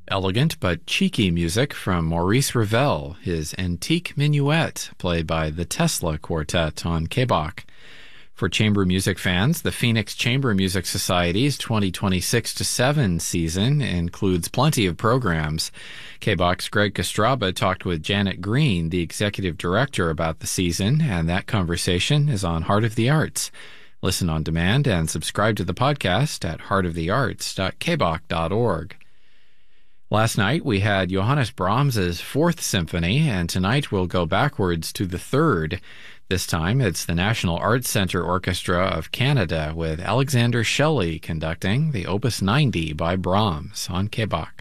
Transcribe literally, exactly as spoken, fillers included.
Elegant but cheeky music from Maurice Ravel, his Antique Minuet, played by the Tesla Quartet on K B O C. For chamber music fans, the Phoenix Chamber Music Society's twenty twenty-six to seven season includes plenty of programs. K B O C's Greg Kostraba talked with Janet Green, the executive director, about the season, and that conversation is on Heart of the Arts. Listen on demand and subscribe to the podcast at heart of the arts dot k b o c dot org. Last night we had Johannes Brahms's Fourth Symphony, and tonight we'll go backwards to the Third. This time it's the National Arts Centre Orchestra of Canada with Alexander Shelley conducting the Opus ninety by Brahms on K B O C.